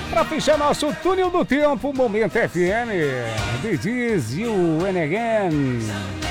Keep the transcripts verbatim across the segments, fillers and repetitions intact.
Para fechar nosso túnel do tempo, Momento F M. The Diz You and Again.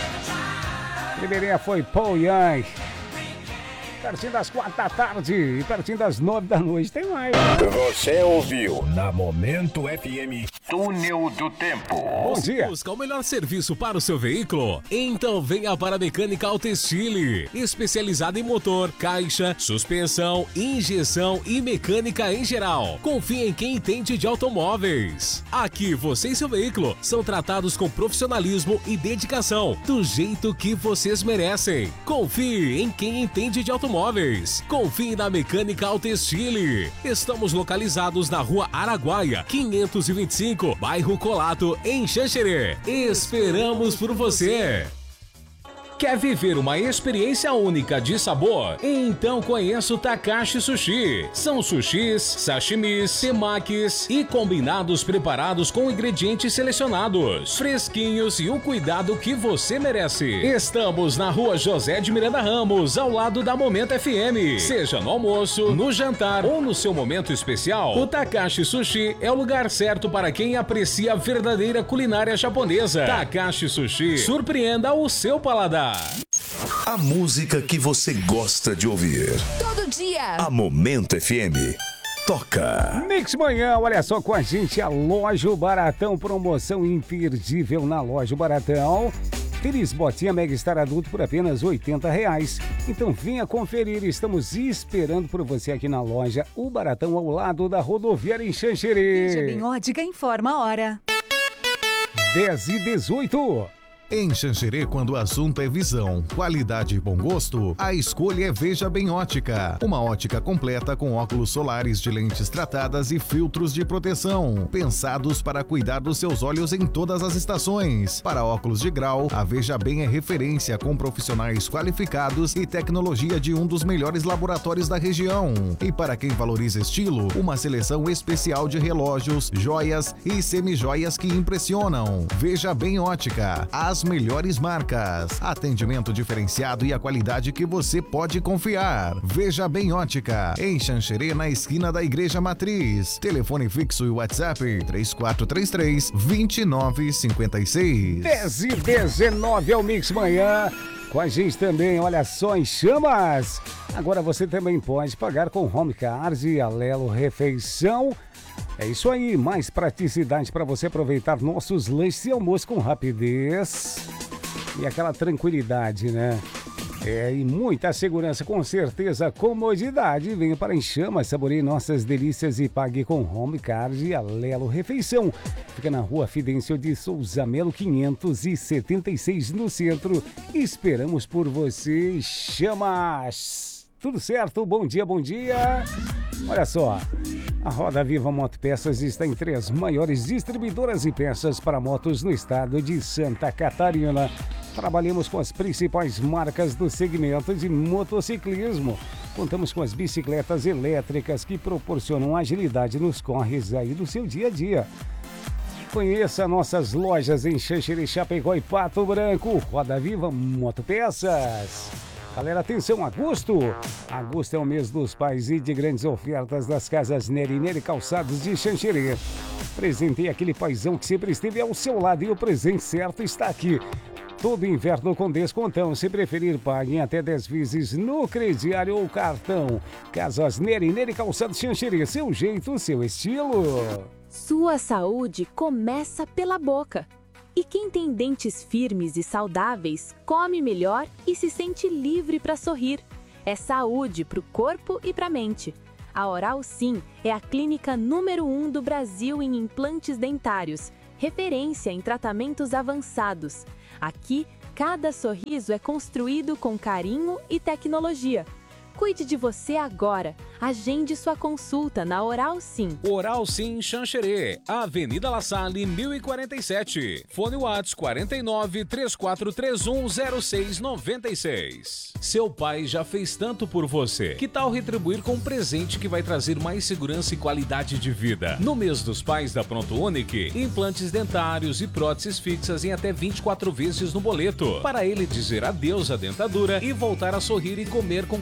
Primeirinha foi Paul Young. Pertinho das quatro da tarde e pertinho das nove da noite tem mais. Você ouviu na Momento F M Túnel do Tempo. Bom dia. Busca o melhor serviço para o seu veículo? Então venha para a Mecânica Autoestile, especializada em motor, caixa, suspensão, injeção e mecânica em geral. Confie em quem entende de automóveis. Aqui você e seu veículo são tratados com profissionalismo e dedicação, do jeito que vocês merecem. Confie em quem entende de automóveis. Confie na Mecânica Autoestile. Estamos localizados na Rua Araguaia, quinhentos e vinte e cinco, bairro Colato, em Xanxerê. Esperamos por você! Quer viver uma experiência única de sabor? Então conheça o Takashi Sushi. São sushis, sashimis, temakis e combinados preparados com ingredientes selecionados, fresquinhos e o cuidado que você merece. Estamos na Rua José de Miranda Ramos, ao lado da Momento F M. Seja no almoço, no jantar ou no seu momento especial, o Takashi Sushi é o lugar certo para quem aprecia a verdadeira culinária japonesa. Takashi Sushi, surpreenda o seu paladar. A música que você gosta de ouvir. Todo dia. A Momento F M toca. Mix Manhã, olha só com a gente a Loja Baratão, promoção imperdível na Loja Baratão. Feliz botinha Mega Star adulto por apenas oitenta reais. Então venha conferir, estamos esperando por você aqui na loja O Baratão, ao lado da rodoviária em Xanxerê. Veja Bem Ótica informa a hora. dez e dezoito. Em Xanxerê, quando o assunto é visão, qualidade e bom gosto, a escolha é Veja Bem Ótica. Uma ótica completa com óculos solares de lentes tratadas e filtros de proteção, pensados para cuidar dos seus olhos em todas as estações. Para óculos de grau, a Veja Bem é referência com profissionais qualificados e tecnologia de um dos melhores laboratórios da região. E para quem valoriza estilo, uma seleção especial de relógios, joias e semijoias que impressionam. Veja Bem Ótica. As melhores marcas, atendimento diferenciado e a qualidade que você pode confiar. Veja Bem Ótica, em Xanxerê, na esquina da Igreja Matriz. Telefone fixo e WhatsApp três quatro três três, dois nove cinco seis. dez e dezenove é o Mix Manhã. Com a gente também, olha só, em chamas. Agora você também pode pagar com Home Card e Alelo Refeição. É isso aí, mais praticidade para você aproveitar nossos lanches e almoço com rapidez e aquela tranquilidade, né? É, e muita segurança, com certeza, comodidade. Venha para Em Chamas, saboreie nossas delícias e pague com Home Card e Alelo Refeição. Fica na Rua Fidêncio de Souza Melo, quinhentos e setenta e seis, no centro. Esperamos por você, Chamas! Tudo certo? Bom dia, bom dia! Olha só, a Roda Viva Motopeças está entre as maiores distribuidoras de peças para motos no estado de Santa Catarina. Trabalhamos com as principais marcas do segmento de motociclismo. Contamos com as bicicletas elétricas que proporcionam agilidade nos corres aí do seu dia a dia. Conheça nossas lojas em Xanxerê, Chapecó e Pato Branco. Roda Viva Motopeças. Galera, atenção, agosto! Agosto é o mês dos pais e de grandes ofertas das casas Neri Neri Calçados de Xanxerê. Presentei aquele paizão que sempre esteve ao seu lado e o presente certo está aqui. Todo inverno com descontão. Se preferir, paguem até dez vezes no crediário ou cartão. Casas Neri Neri Calçados Xanxerê. Seu jeito, seu estilo. Sua saúde começa pela boca. E quem tem dentes firmes e saudáveis, come melhor e se sente livre para sorrir. É saúde para o corpo e para a mente. A Oral Sim é a clínica número um do Brasil em implantes dentários, referência em tratamentos avançados. Aqui, cada sorriso é construído com carinho e tecnologia. Cuide de você agora. Agende sua consulta na Oral Sim. Oral Sim Xanxerê, Avenida La Salle, mil e quarenta e sete. Fone Whats quarenta e nove, três quatro três um, zero seis nove seis. Seu pai já fez tanto por você. Que tal retribuir com um presente que vai trazer mais segurança e qualidade de vida? No mês dos pais da Pronto Unique, implantes dentários e próteses fixas em até vinte e quatro vezes no boleto. Para ele dizer adeus à dentadura e voltar a sorrir e comer com confiança.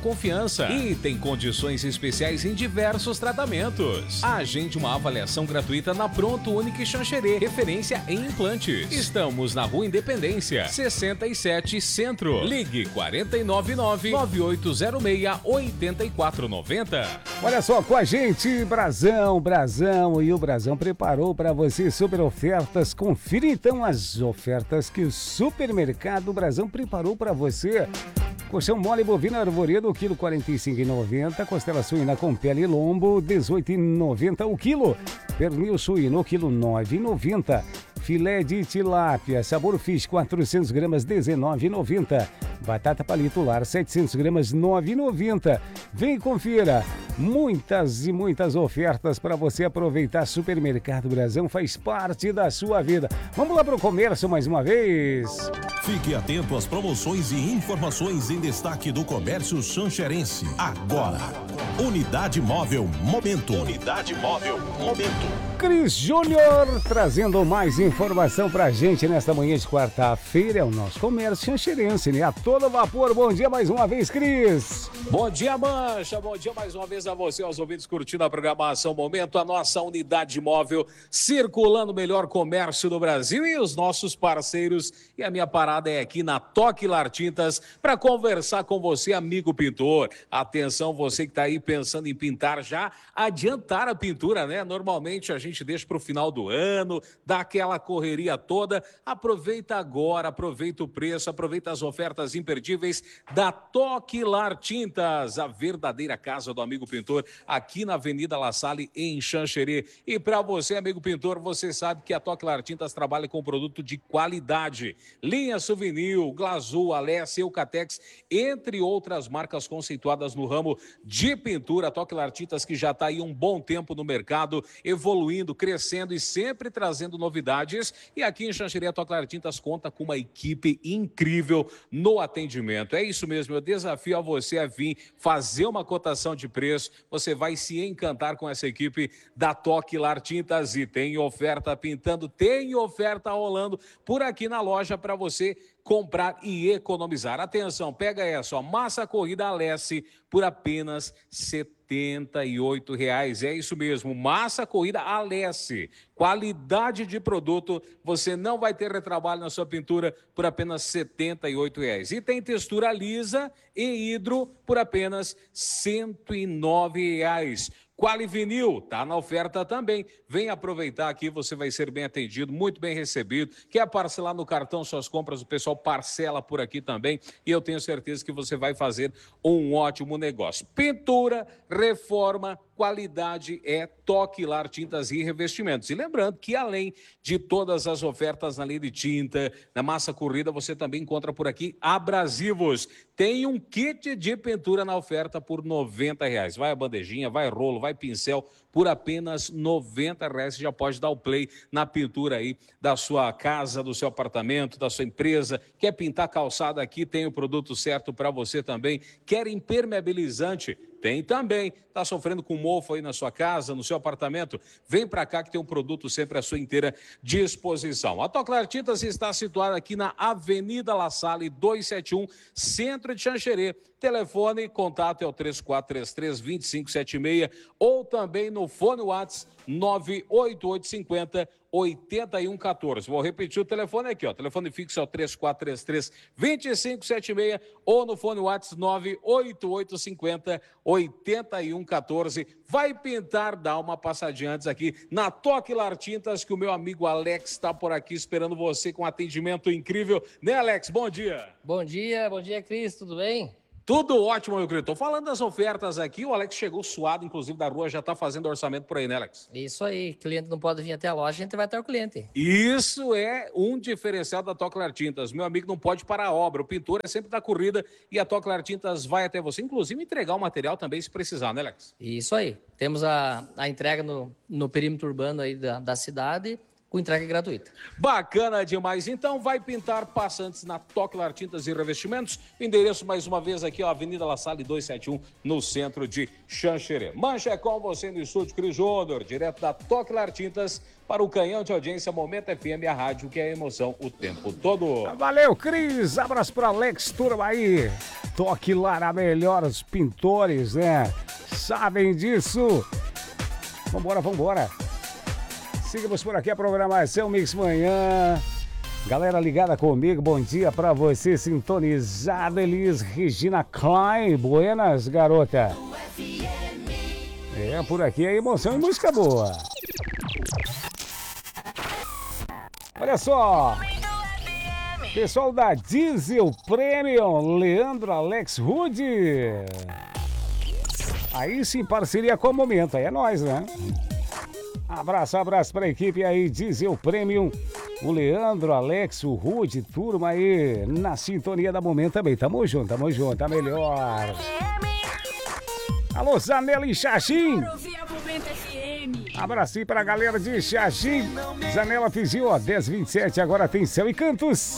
segurança e tem condições especiais em diversos tratamentos. Agende uma avaliação gratuita na Pronto Única Xanxerê, referência em implantes. Estamos na Rua Independência, sessenta e sete Centro. Ligue quatro nove nove, nove oito zero seis, oito quatro nove zero. Olha só, com a gente, Brasão, Brasão, e o Brasão preparou para você super ofertas. Confira então as ofertas que o Supermercado Brasão preparou para você. Colchão mole bovino arvoredo, quilo quarenta e cinco reais e noventa centavos. Costela suína com pele e lombo, dezoito reais e noventa centavos o quilo. Pernil suíno, quilo nove reais e noventa centavos. Filé de tilápia, sabor fish, quatrocentas gramas, dezenove reais e noventa centavos. Batata palito lar, setecentas gramas, nove reais e noventa centavos. Vem e confira. Muitas e muitas ofertas para você aproveitar. Supermercado Brasão faz parte da sua vida. Vamos lá para o comércio mais uma vez. Fique atento às promoções e informações em destaque do comércio xanxerense. Agora, Unidade Móvel Momento. Unidade Móvel Momento. Cris Júnior trazendo mais informação pra gente nesta manhã de quarta-feira. É o nosso comércio xanxerense, né? A todo vapor. Bom dia mais uma vez, Cris. Bom dia, Mancha. Bom dia mais uma vez a você, aos ouvintes curtindo a programação Momento, a nossa unidade móvel circulando o melhor comércio do Brasil e os nossos parceiros. E a minha parada é aqui na Toque Lar Tintas para conversar com você, amigo pintor. Atenção, você que está aí pensando em pintar, já adiantar a pintura, né? Normalmente a gente deixa para o final do ano, dá aquela correria toda. Aproveita agora, aproveita o preço, aproveita as ofertas imperdíveis da Toque Lar Tintas, a verdadeira casa do amigo pintor, aqui na Avenida La Salle, em Xanxerê. E para você, amigo pintor, você sabe que a Toque Lar Tintas trabalha com produto de qualidade. Linha Souvenir, Glazul, Alessia, Eucatex, entre outras marcas conceituadas no ramo de pintura. A Toque Lar Tintas, que já está aí um bom tempo no mercado, evoluindo, crescendo e sempre trazendo novidades. E aqui em Xanxerê, a Toque Lar Tintas conta com uma equipe incrível no atendimento. É isso mesmo, eu desafio a você a vir fazer uma cotação de preço. Você vai se encantar com essa equipe da Toque Lar Tintas. E tem oferta pintando, tem oferta rolando por aqui na loja para você comprar e economizar. Atenção, pega essa, ó, massa corrida Alessi por apenas setenta e oito reais. É isso mesmo, massa corrida Alessi. Qualidade de produto, você não vai ter retrabalho na sua pintura por apenas setenta e oito reais. E tem textura lisa e hidro por apenas cento e nove reais. Qualivinil, tá na oferta também. Vem aproveitar aqui, você vai ser bem atendido, muito bem recebido. Quer parcelar no cartão suas compras, o pessoal parcela por aqui também. E eu tenho certeza que você vai fazer um ótimo negócio. Pintura, reforma, qualidade é Toque Lar Tintas e Revestimentos. E lembrando que além de todas as ofertas na linha de tinta, na massa corrida, você também encontra por aqui abrasivos. Tem um kit de pintura na oferta por noventa reais. Vai a bandejinha, vai rolo, vai pincel, por apenas noventa reais. Você já pode dar o play na pintura aí da sua casa, do seu apartamento, da sua empresa. Quer pintar calçada aqui? Tem o produto certo para você também. Quer impermeabilizante? Tem também. Está sofrendo com mofo aí na sua casa, no seu apartamento? Vem para cá que tem um produto sempre à sua inteira disposição. A Toque Lar Tintas está situada aqui na Avenida La Salle, duzentos e setenta e um, centro de Xanxerê. Telefone, contato é o três quatro três três, dois cinco sete seis ou também no fone WhatsApp nove oito oito cinco zero, oito um um quatro. Vou repetir o telefone aqui, ó. Telefone fixo é o três quatro três três, dois cinco sete seis ou no fone WhatsApp nove oito oito cinco zero, oito um um quatro. Vai pintar, dá uma passadinha antes aqui na Toque Lar Tintas, que o meu amigo Alex está por aqui esperando você com um atendimento incrível. Né, Alex? Bom dia. Bom dia, bom dia, Cris. Tudo bem? Tudo ótimo, meu querido. Tô falando das ofertas aqui, o Alex chegou suado, inclusive, da rua, já tá fazendo orçamento por aí, né, Alex? Isso aí, cliente não pode vir até a loja, a gente vai até o cliente. Isso é um diferencial da Toque Lar Tintas. Meu amigo não pode parar a obra, o pintor é sempre da corrida e a Toque Lar Tintas vai até você, inclusive entregar o material também se precisar, né, Alex? Isso aí, temos a, a entrega no, no perímetro urbano aí da, da cidade, com entrega gratuita. Bacana demais. Então vai pintar passantes na Toclar Tintas e Revestimentos. Endereço mais uma vez aqui, ó, Avenida La Salle duzentos e setenta e um, no centro de Xanxerê. Mancha é com você no estúdio, Cris Júnior, direto da Toclar Tintas para o canhão de audiência Momento F M, a rádio que é emoção o tempo todo. Valeu, Cris. Abraço para Alex Turma aí. Toclar, a melhor, os pintores, né? Sabem disso. Vambora, vambora. Seguimos por aqui a programação Mix Manhã. Galera ligada comigo, bom dia pra você, sintonizada. Elis Regina Klein, buenas, garota. É, por aqui é emoção e música boa. Olha só, pessoal da Diesel Premium, Leandro Alex Rude. Aí sim, parceria com o Momento, aí é nóis, né? Abraço, abraço pra equipe aí, Diesel Premium, o Leandro, Alex, o Rude, turma aí, na sintonia da Momento também. Tamo junto, tamo junto, tá melhor. Alô, Zanela e Xaxim. Abracinho pra galera de Xaxim. Zanela Fizil, ó, dez e vinte e sete, agora tem Céu e Cantos.